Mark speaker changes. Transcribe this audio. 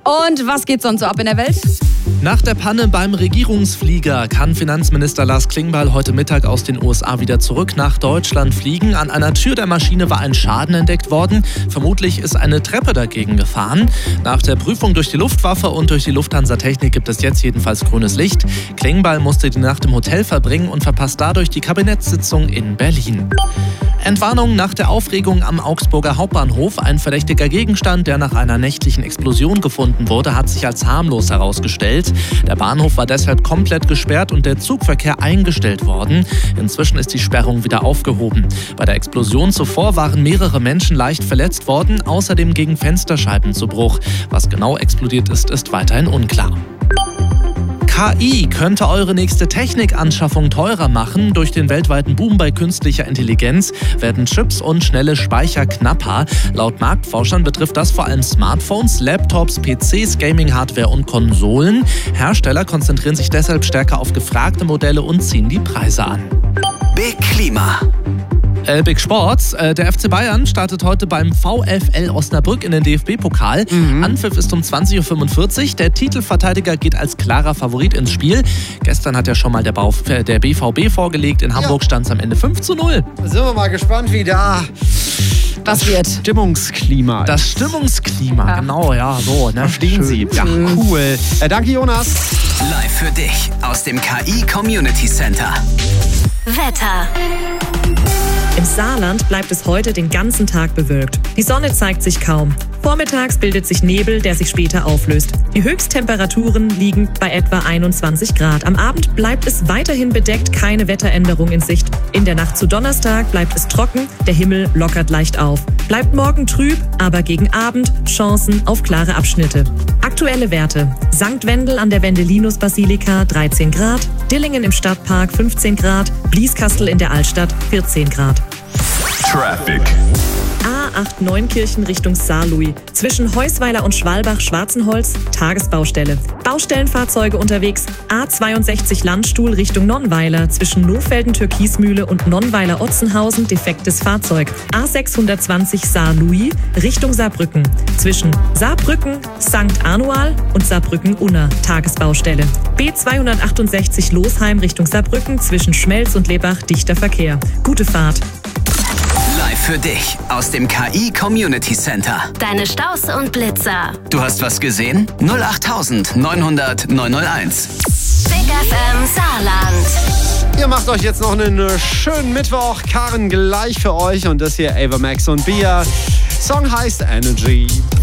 Speaker 1: Und was geht sonst so ab in der Welt?
Speaker 2: Nach der Panne beim Regierungsflieger kann Finanzminister Lars Klingbeil heute Mittag aus den USA wieder zurück nach Deutschland fliegen. An einer Tür der Maschine war ein Schaden entdeckt worden. Vermutlich ist eine Treppe dagegen gefahren. Nach der Prüfung durch die Luftwaffe und durch die Lufthansa-Technik gibt es jetzt jedenfalls grünes Licht. Klingbeil musste die Nacht im Hotel verbringen und verpasst dadurch die Kabinettssitzung in Berlin. Entwarnung nach der Aufregung am Augsburger Hauptbahnhof. Ein verdächtiger Gegenstand, der nach einer nächtlichen Explosion gefunden wurde, hat sich als harmlos herausgestellt. Der Bahnhof war deshalb komplett gesperrt und der Zugverkehr eingestellt worden. Inzwischen ist die Sperrung wieder aufgehoben. Bei der Explosion zuvor waren mehrere Menschen leicht verletzt worden, außerdem gegen Fensterscheiben zu Bruch. Was genau explodiert ist, ist weiterhin unklar. KI könnte eure nächste Technikanschaffung teurer machen. Durch den weltweiten Boom bei künstlicher Intelligenz werden Chips und schnelle Speicher knapper. Laut Marktforschern betrifft das vor allem Smartphones, Laptops, PCs, Gaming-Hardware und Konsolen. Hersteller konzentrieren sich deshalb stärker auf gefragte Modelle und ziehen die Preise an.
Speaker 3: Big Klima.
Speaker 2: Big Sports. Der FC Bayern startet heute beim VfL Osnabrück in den DFB-Pokal. Anpfiff ist um 20.45 Uhr. Der Titelverteidiger geht als klarer Favorit ins Spiel. Gestern hat ja schon mal der BVB vorgelegt. In Hamburg stand es am Ende 5:0.
Speaker 4: Sind wir mal gespannt, wie da
Speaker 1: Was wird?
Speaker 4: Stimmungsklima ist.
Speaker 2: Das Stimmungsklima, genau, ja, so. Ne?
Speaker 4: Verstehen Sie. Ja, cool. Danke, Jonas.
Speaker 3: Live für dich aus dem KI Community Center.
Speaker 5: Wetter. Im Saarland bleibt es heute den ganzen Tag bewölkt. Die Sonne zeigt sich kaum. Vormittags bildet sich Nebel, der sich später auflöst. Die Höchsttemperaturen liegen bei etwa 21 Grad. Am Abend bleibt es weiterhin bedeckt, keine Wetteränderung in Sicht. In der Nacht zu Donnerstag bleibt es trocken, der Himmel lockert leicht auf. Bleibt morgen trüb, aber gegen Abend Chancen auf klare Abschnitte. Aktuelle Werte: St. Wendel an der Wendelinus-Basilika 13 Grad, Dillingen im Stadtpark 15 Grad, Blieskastel in der Altstadt 14 Grad.
Speaker 6: Traffic.
Speaker 5: A8 Neunkirchen Richtung Saarlouis. Zwischen Heusweiler und Schwalbach-Schwarzenholz Tagesbaustelle. Baustellenfahrzeuge unterwegs. A62 Landstuhl Richtung Nonnweiler. Zwischen Lohfelden-Türkismühle und Nonnweiler-Otzenhausen defektes Fahrzeug. A620 Saarlouis Richtung Saarbrücken. Zwischen Saarbrücken, St. Anual und Saarbrücken-Unna Tagesbaustelle. B268 Losheim Richtung Saarbrücken. Zwischen Schmelz und Lebach dichter Verkehr. Gute Fahrt.
Speaker 3: Live für dich aus dem KI Community Center.
Speaker 7: Deine Staus und Blitzer.
Speaker 3: Du hast was gesehen? 08000 900 901.
Speaker 7: Big FM Saarland.
Speaker 4: Ihr macht euch jetzt noch einen schönen Mittwoch. Karen gleich für euch und das hier Ava Max und Bia. Song heißt Energy.